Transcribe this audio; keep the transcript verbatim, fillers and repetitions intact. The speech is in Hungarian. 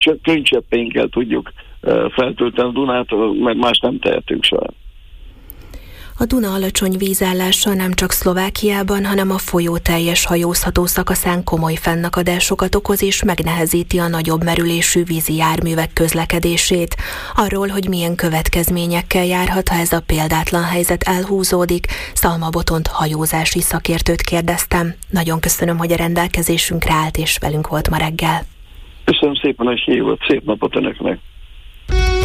csak könycseppeinkkel tudjuk feltölteni a Dunát, mert más nem tehetünk saját. A Duna alacsony vízállása nem csak Szlovákiában, hanem a folyó teljes hajózható szakaszán komoly fennakadásokat okoz és megnehezíti a nagyobb merülésű vízi járművek közlekedését. Arról, hogy milyen következményekkel járhat, ha ez a példátlan helyzet elhúzódik, Szalma Botont hajózási szakértőt kérdeztem. Nagyon köszönöm, hogy a rendelkezésünkre állt és velünk volt ma reggel. Köszönöm szépen, hogy hívott, szép napot önöknek!